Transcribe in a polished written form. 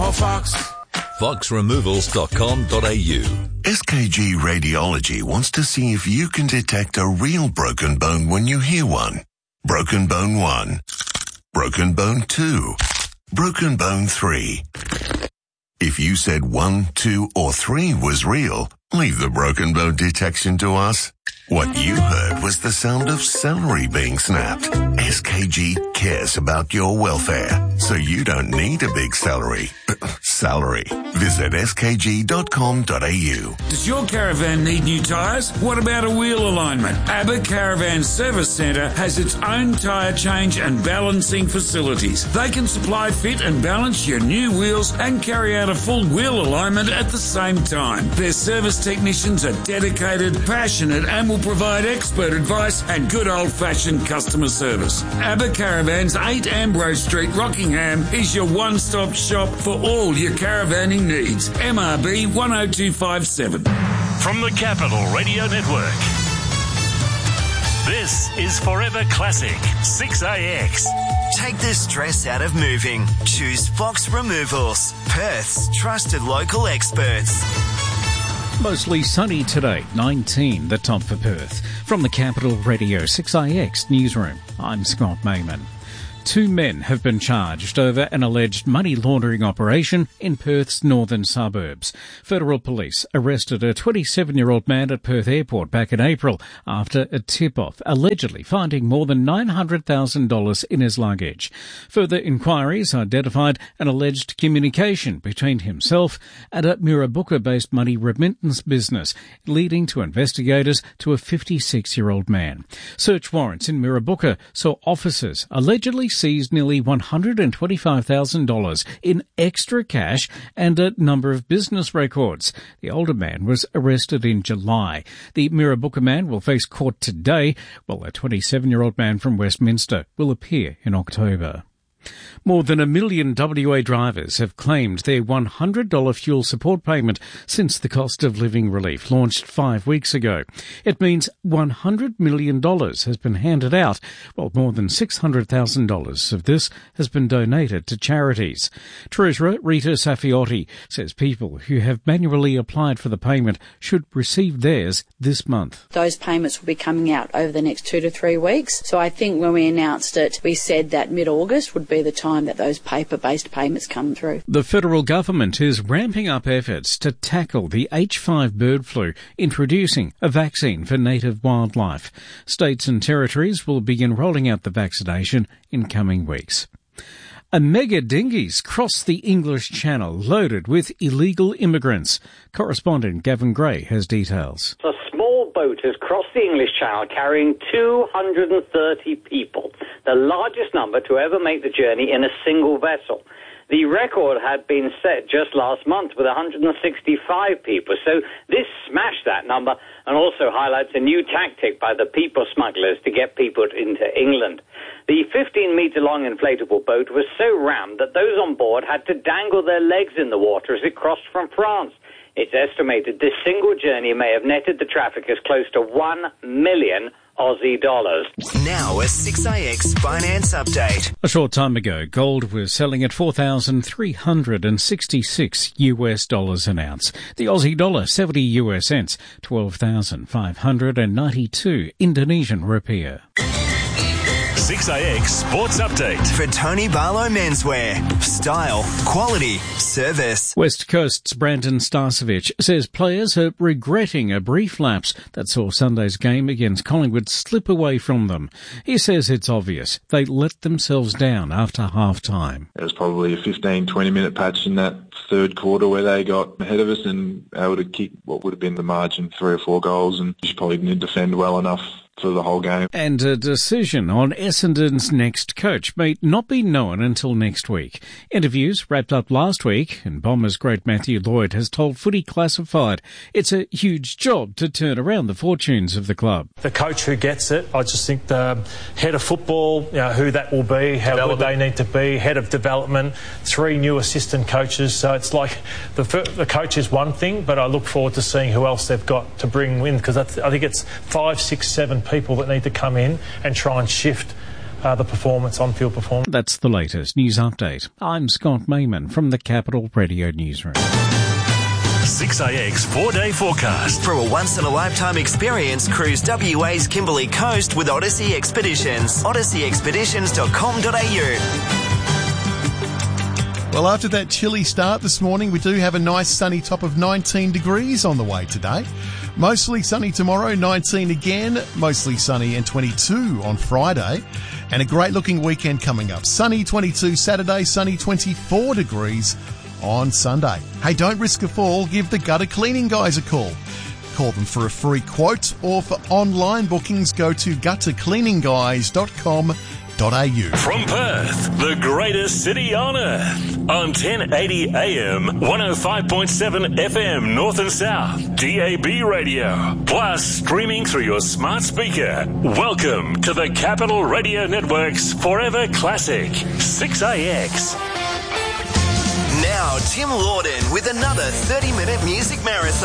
call Fox. foxremovals.com.au. SKG Radiology wants to see if you can detect a real broken bone when you hear one. Broken bone 1. Broken bone 2. Broken bone 3. If you said 1, 2, or 3 was real, leave the broken bone detection to us. What you heard was the sound of celery being snapped. SKG cares about your welfare, so you don't need a big salary. Visit skg.com.au. Does your caravan need new tyres? What about a wheel alignment? ABBA Caravan Service Centre has its own tyre change and balancing facilities. They can supply, fit and balance your new wheels and carry out a full wheel alignment at the same time. Their service technicians are dedicated, passionate and will provide expert advice and good old-fashioned customer service. ABBA Caravans, 8 Ambrose Street, Rockingham, is your one-stop shop for all your caravanning needs. MRB 10257. From the Capital Radio Network, this is Forever Classic 6AX. Take the stress out of moving. Choose Fox Removals, Perth's trusted local experts. Mostly sunny today, 19, the top for Perth. From the Capital Radio 6IX newsroom, I'm Scott Mayman. 2 men have been charged over an alleged money laundering operation in Perth's northern suburbs. Federal police arrested a 27-year-old man at Perth Airport back in April after a tip-off allegedly finding more than $900,000 in his luggage. Further inquiries identified an alleged communication between himself and a Mirrabooka-based money remittance business, leading to investigators to a 56-year-old man. Search warrants in Mirrabooka saw officers allegedly seized nearly $125,000 in extra cash and a number of business records. The older man was arrested in July. The Mirrabooka man will face court today, while a 27-year-old man from Westminster will appear in October. More than 1 million WA drivers have claimed their $100 fuel support payment since the cost of living relief launched 5 weeks ago. It means $100 million has been handed out, while more than $600,000 of this has been donated to charities. Treasurer Rita Safiotti says people who have manually applied for the payment should receive theirs this month. Those payments will be coming out over the next 2 to 3 weeks. So I think when we announced it, we said that mid-August would be the time that those paper-based payments come through. The federal government is ramping up efforts to tackle the H5 bird flu, introducing a vaccine for native wildlife. States and territories will begin rolling out the vaccination in coming weeks. A mega dinghy's crossed the English Channel loaded with illegal immigrants. Correspondent Gavin Gray has details. A small boat has crossed the English Channel carrying 230 people, the largest number to ever make the journey in a single vessel. The record had been set just last month with 165 people, so this smashed that number and also highlights a new tactic by the people smugglers to get people into England. The 15-metre-long inflatable boat was so rammed that those on board had to dangle their legs in the water as it crossed from France. It's estimated this single journey may have netted the traffickers close to $1 million Aussie dollars. Now a 6AX finance update. A short time ago, gold was selling at $4,366 an ounce. The Aussie dollar 70 US cents, 12,592 Indonesian rupiah. 6AX Sports Update. For Tony Barlow Menswear. Style, quality, service. West Coast's Brandon Starcevich says players are regretting a brief lapse that saw Sunday's game against Collingwood slip away from them. He says it's obvious they let themselves down after half-time. It was probably a 15-20 minute patch in that third quarter where they got ahead of us and able to kick what would have been the margin, 3 or 4 goals, and just probably didn't defend well enough for the whole game. And a decision on Essendon's next coach may not be known until next week. Interviews wrapped up last week, and Bombers great Matthew Lloyd has told Footy Classified it's a huge job to turn around the fortunes of the club. The coach who gets it, I just think the head of football, who that will be, how good they need to be, head of development, 3 new assistant coaches. So it's like the coach is one thing, but I look forward to seeing who else they've got to bring in, because I think it's 5, 6, 7 people that need to come in and try and shift the performance, on-field performance. That's the latest news update. I'm Scott Mayman from the Capital Radio Newsroom. 6AX 4-day forecast. For a once-in-a-lifetime experience, cruise WA's Kimberley Coast with Odyssey Expeditions. odysseyexpeditions.com.au. Well, after that chilly start this morning, we do have a nice sunny top of 19 degrees on the way today. Mostly sunny tomorrow, 19 again, mostly sunny and 22 on Friday. And a great looking weekend coming up. Sunny 22 Saturday, sunny 24 degrees on Sunday. Hey, don't risk a fall. Give the gutter cleaning guys a call. Call them for a free quote, or for online bookings, go to guttercleaningguys.com.au. From Perth, the greatest city on earth. On 1080 AM, 105.7 FM North and South, DAB radio. Plus streaming through your smart speaker. Welcome to the Capital Radio Network's Forever Classic, 6AX. Now, Tim Lawden with another 30-minute music marathon.